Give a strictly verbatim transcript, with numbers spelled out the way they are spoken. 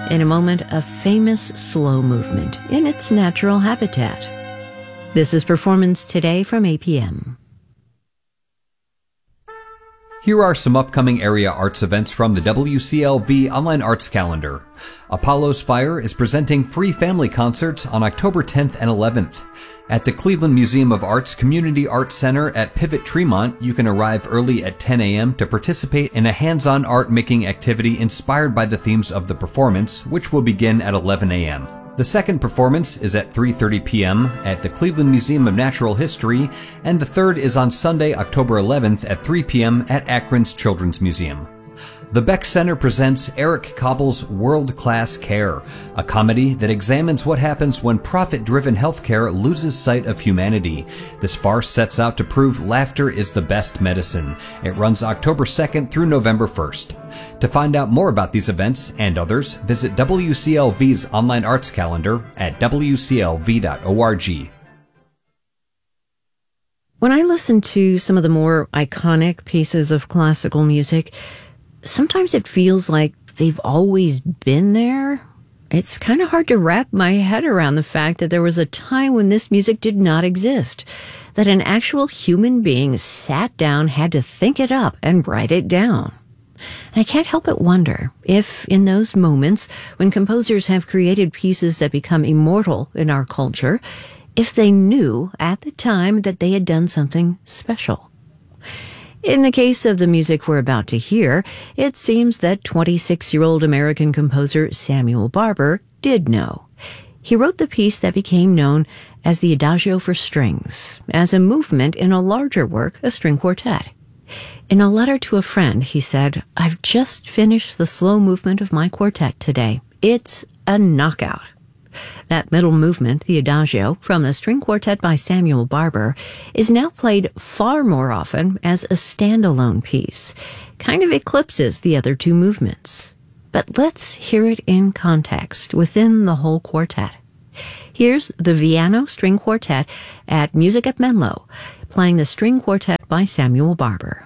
in a moment of famous slow movement in its natural habitat. This is Performance Today from A P M. Here are some upcoming area arts events from the W C L V Online Arts Calendar. Apollo's Fire is presenting free family concerts on October tenth and eleventh. At the Cleveland Museum of Art's Community Arts Center at Pivot Tremont, you can arrive early at ten a.m. to participate in a hands-on art-making activity inspired by the themes of the performance, which will begin at eleven a.m. The second performance is at three thirty p.m. at the Cleveland Museum of Natural History, and the third is on Sunday, October eleventh at three p.m. at Akron's Children's Museum. The Beck Center presents Eric Cobble's World Class Care, a comedy that examines what happens when profit-driven healthcare loses sight of humanity. This farce sets out to prove laughter is the best medicine. It runs October second through November first. To find out more about these events and others, visit W C L V's online arts calendar at w c l v dot org. When I listen to some of the more iconic pieces of classical music, sometimes it feels like they've always been there. It's kind of hard to wrap my head around the fact that there was a time when this music did not exist, that an actual human being sat down, had to think it up, and write it down. And I can't help but wonder if, in those moments when composers have created pieces that become immortal in our culture, if they knew at the time that they had done something special. In the case of the music we're about to hear, it seems that twenty-six-year-old American composer Samuel Barber did know. He wrote the piece that became known as the Adagio for Strings, as a movement in a larger work, a string quartet. In a letter to a friend, he said, "I've just finished the slow movement of my quartet today. It's a knockout." That middle movement, the Adagio, from the string quartet by Samuel Barber, is now played far more often as a standalone piece, kind of eclipses the other two movements. But let's hear it in context within the whole quartet. Here's the Viano String Quartet at Music at Menlo, playing the string quartet by Samuel Barber.